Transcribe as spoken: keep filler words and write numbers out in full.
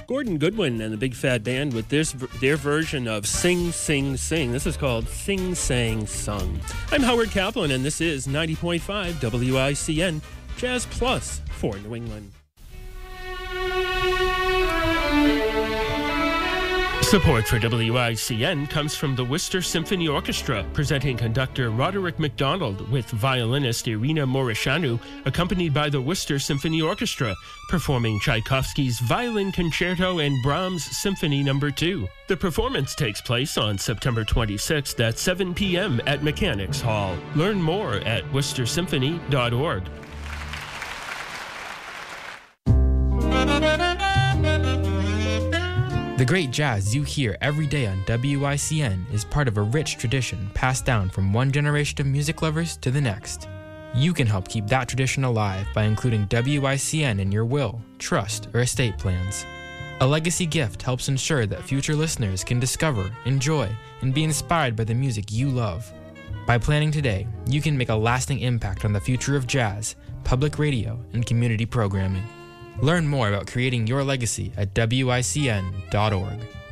Gordon Goodwin and the Big Fat Band with this their version of Sing, Sing, Sing. This is called Sing, Sang, Sung. I'm Howard Kaplan, and this is ninety point five W I C N Jazz Plus for New England. Support for W I C N comes from the Worcester Symphony Orchestra, presenting conductor Roderick MacDonald with violinist Irina Morishanu, accompanied by the Worcester Symphony Orchestra, performing Tchaikovsky's Violin Concerto and Brahms' Symphony Number two. The performance takes place on September twenty-sixth at seven p.m. at Mechanics Hall. Learn more at worcester symphony dot org. The great jazz you hear every day on W I C N is part of a rich tradition passed down from one generation of music lovers to the next. You can help keep that tradition alive by including W I C N in your will, trust, or estate plans. A legacy gift helps ensure that future listeners can discover, enjoy, and be inspired by the music you love. By planning today, you can make a lasting impact on the future of jazz, public radio, and community programming. Learn more about creating your legacy at W I C N dot org.